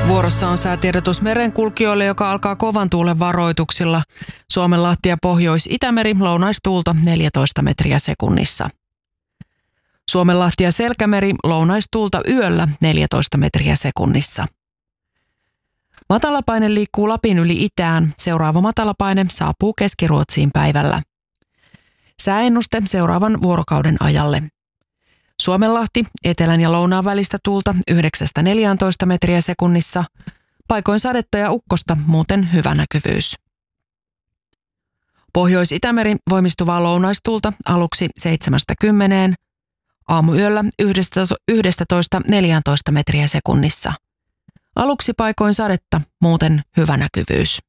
Vuorossa on säätiedotus merenkulkijoille, joka alkaa kovan tuulen varoituksilla. Suomenlahti ja Pohjois-Itämeri lounaistuulta 14 metriä sekunnissa. Suomenlahti ja Selkämeri lounaistuulta yöllä 14 metriä sekunnissa. Matalapaine liikkuu Lapin yli itään. Seuraava matalapaine saapuu Keski-Ruotsiin päivällä. Sääennuste seuraavan vuorokauden ajalle. Suomenlahti etelän ja lounaan välistä tuulta 9–14 metriä sekunnissa. Paikoin sadetta ja ukkosta, muuten hyvä näkyvyys. Pohjois-Itämeri voimistuvaa lounaistuulta aluksi 7–10, aamuyöllä 11–14 metriä sekunnissa. Aluksi paikoin sadetta, muuten hyvä näkyvyys.